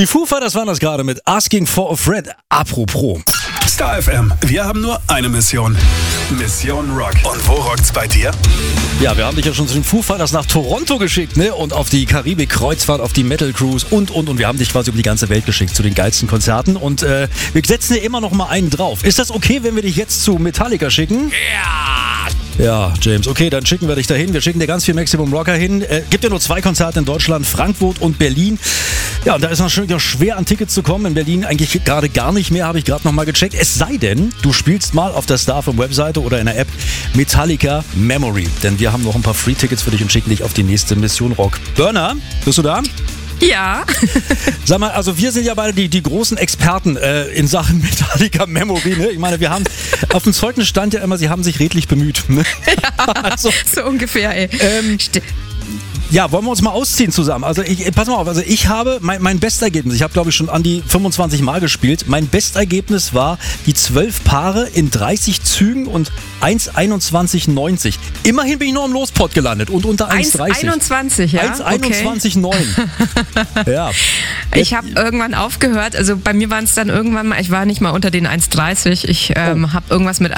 Die Foo Fighters waren das gerade mit Asking for a Friend. Apropos. Star FM, wir haben nur eine Mission. Mission Rock. Und wo rockt's bei dir? Ja, wir haben dich ja schon zu den Foo Fighters nach Toronto geschickt, ne? Und auf die Karibik-Kreuzfahrt, auf die Metal Cruise und. Wir haben dich quasi um die ganze Welt geschickt zu den geilsten Konzerten. Und wir setzen dir immer noch mal einen drauf. Ist das okay, wenn wir dich jetzt zu Metallica schicken? Ja, James, okay, dann schicken wir dich dahin. Wir schicken dir ganz viel Maximum Rocker hin. Gibt ja nur 2 Konzerte in Deutschland, Frankfurt und Berlin. Ja, und da ist natürlich noch schwer an Tickets zu kommen. In Berlin eigentlich gerade gar nicht mehr, habe ich gerade noch mal gecheckt. Es sei denn, du spielst mal auf der Star FM Webseite oder in der App Metallica Memory. Denn wir haben noch ein paar Free-Tickets für dich und schicken dich auf die nächste Mission Rock. Burner, bist du da? Ja. Sag mal, also wir sind ja beide die großen Experten in Sachen Metallica Memory. Ne? Ich meine, wir haben auf dem Zeugnis stand ja immer, sie haben sich redlich bemüht. Ne? Ja, also, so ungefähr, ey. Ja, wollen wir uns mal ausziehen zusammen? Also pass mal auf, also ich habe mein Bestergebnis, ich habe glaube ich schon an die 25 Mal gespielt, mein Bestergebnis war die 12 Paare in 30 Zügen und 1,21,90. Immerhin bin ich nur im Lospot gelandet und unter 1,30. 1,21, ja? 1,21,9. Okay. Ja. Ich habe irgendwann aufgehört, also bei mir waren es dann irgendwann mal, ich war nicht mal unter den 1,30, ich habe irgendwas mit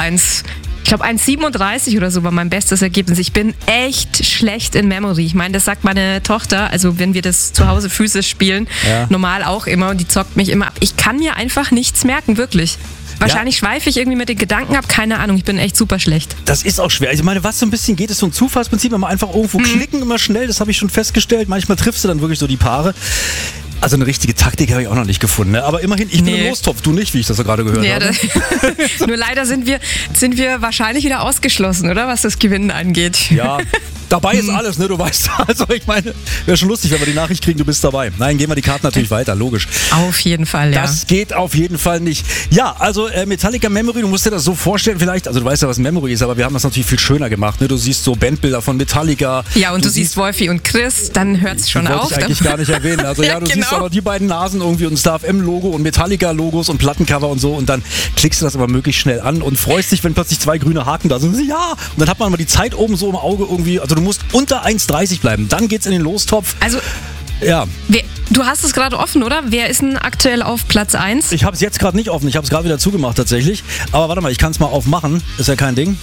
1,37 oder so war mein bestes Ergebnis. Ich bin echt schlecht in Memory. Ich meine, das sagt meine Tochter, also wenn wir das zu Hause physisch spielen, normal auch immer und die zockt mich immer ab. Ich kann mir einfach nichts merken, wirklich. Wahrscheinlich schweife ich irgendwie mit den Gedanken ab, keine Ahnung, ich bin echt super schlecht. Das ist auch schwer. Ich meine, was so ein bisschen geht, ist so ein Zufallsprinzip, wenn man einfach irgendwo klicken immer schnell, das habe ich schon festgestellt. Manchmal triffst du dann wirklich so die Paare. Also eine richtige Taktik habe ich auch noch nicht gefunden. Ne? Aber immerhin, ich bin im Lostopf, du nicht, wie ich das so gerade gehört habe. Nur leider sind wir wahrscheinlich wieder ausgeschlossen, oder? Was das Gewinnen angeht. Ja, dabei ist alles, ne? Du weißt, also ich meine, wäre schon lustig, wenn wir die Nachricht kriegen, du bist dabei. Nein, gehen wir die Karten natürlich weiter, logisch. Auf jeden Fall, ja. Das geht auf jeden Fall nicht. Ja, also Metallica Memory, du musst dir das so vorstellen vielleicht, also du weißt ja, was Memory ist, aber wir haben das natürlich viel schöner gemacht. Ne? Du siehst so Bandbilder von Metallica. Ja, und du siehst Wolfi und Chris, dann hört es schon auf. Das wollte ich eigentlich gar nicht erwähnen. Also ja, du siehst auch noch die beiden Nasen irgendwie und ein Star FM-Logo und Metallica-Logos und Plattencover und so und dann klickst du das aber möglichst schnell an und freust dich, wenn plötzlich 2 grüne Haken da sind. Ja! Und dann hat man mal die Zeit oben so im Auge irgendwie, also du musst unter 1,30 bleiben, dann geht's in den Lostopf. Also, ja. Du hast es gerade offen, oder? Wer ist denn aktuell auf Platz 1? Ich habe es jetzt gerade nicht offen, ich habe es gerade wieder zugemacht tatsächlich. Aber warte mal, ich kann es mal aufmachen, ist ja kein Ding.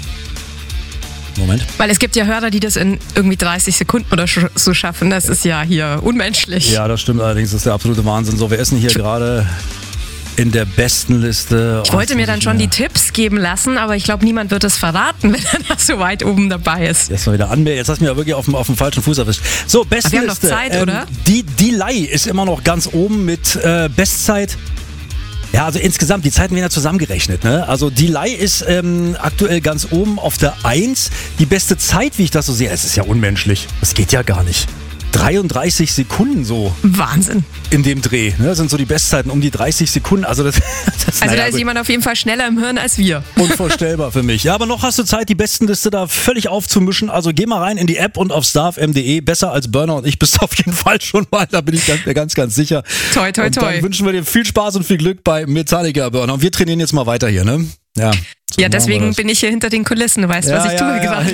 Moment. Weil es gibt ja Hörer, die das in irgendwie 30 Sekunden oder so schaffen. Das ist ja hier unmenschlich. Ja, das stimmt allerdings. Das ist der absolute Wahnsinn. So, wir essen hier gerade in der besten Liste. Ich wollte mir dann schon die Tipps geben lassen, aber ich glaube, niemand wird es verraten, wenn er da so weit oben dabei ist. Jetzt mal wieder anmelden. Jetzt hast du mir ja wirklich auf dem falschen Fuß erwischt. So, beste wir haben Liste. noch Zeit, oder? Die Delay ist immer noch ganz oben mit Bestzeit. Ja, also insgesamt, die Zeiten werden ja zusammengerechnet. Ne? Also Delay ist aktuell ganz oben auf der 1. Die beste Zeit, wie ich das so sehe, es ist ja unmenschlich. Das geht ja gar nicht. 33 Sekunden so. Wahnsinn. In dem Dreh. Ne? Das sind so die Bestzeiten um die 30 Sekunden. Also da ist jemand auf jeden Fall schneller im Hirn als wir. Unvorstellbar für mich. Ja, aber noch hast du Zeit, die Bestenliste da völlig aufzumischen. Also geh mal rein in die App und auf starfm.de. Besser als Burner und ich bist du auf jeden Fall schon mal. Da bin ich mir ganz, ganz sicher. Toi, toi, toi. Und dann wünschen wir dir viel Spaß und viel Glück bei Metallica, Burner. Und wir trainieren jetzt mal weiter hier, ne? Ja. So ja, deswegen bin ich hier hinter den Kulissen. Du weißt, was ich tue gerade.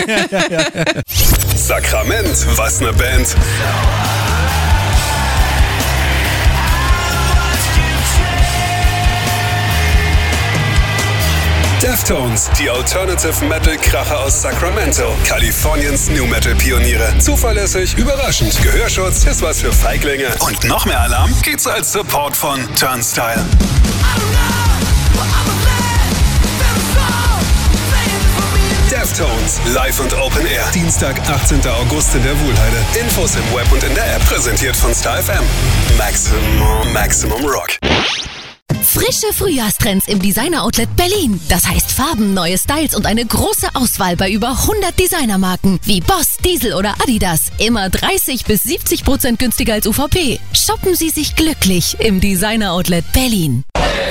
Sakrament, was ne Band. Deftones, die Alternative Metal Kracher aus Sacramento, Kaliforniens New Metal Pioniere. Zuverlässig, überraschend, Gehörschutz ist was für Feiglinge. Und noch mehr Alarm gibt's als Support von Turnstile. Deftones, live und Open Air. Dienstag, 18. August in der Wuhlheide. Infos im Web und in der App. Präsentiert von Star FM. Maximum Rock. Frische Frühjahrstrends im Designer-Outlet Berlin. Das heißt Farben, neue Styles und eine große Auswahl bei über 100 Designermarken wie Boss, Diesel oder Adidas. Immer 30-70% günstiger als UVP. Shoppen Sie sich glücklich im Designer-Outlet Berlin.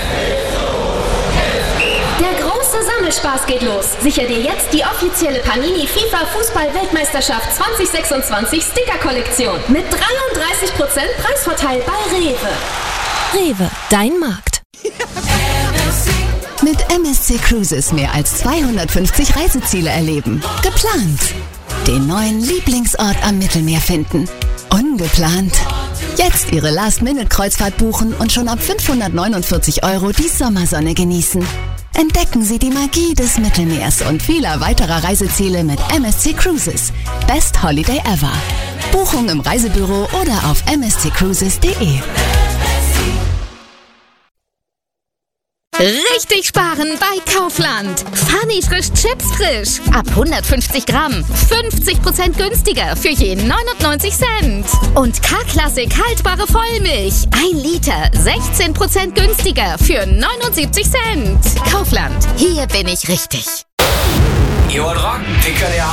Der große Sammelspaß geht los. Sicher dir jetzt die offizielle Panini FIFA Fußball-Weltmeisterschaft 2026 Sticker-Kollektion mit 33% Preisvorteil bei Rewe. Rewe, dein Markt. Mit MSC Cruises mehr als 250 Reiseziele erleben. Geplant. Den neuen Lieblingsort am Mittelmeer finden. Ungeplant. Jetzt Ihre Last-Minute-Kreuzfahrt buchen und schon ab 549 € die Sommersonne genießen. Entdecken Sie die Magie des Mittelmeers und vieler weiterer Reiseziele mit MSC Cruises. Best Holiday ever. Buchung im Reisebüro oder auf msccruises.de. Richtig sparen bei Kaufland. Funny frisch Chips frisch. Ab 150 Gramm. 50% günstiger für je 99 Cent. Und K-Klassik haltbare Vollmilch. 1 Liter. 16% günstiger für 79 Cent. Kaufland. Hier bin ich richtig. Ihr wollt rocken? Wir können ja